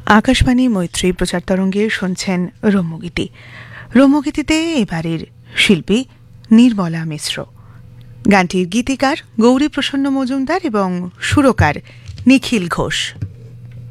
আকাশবাণী মৈত্রী প্রচার তরঙ্গে শুনছেন রম্যগীতি। রম্যগীতিতে এবারের শিল্পী নির্মলা মিশ্র। গানটির গীতিকার গৌরী প্রসন্ন মজুমদার এবং সুরকার নিখিল ঘোষ।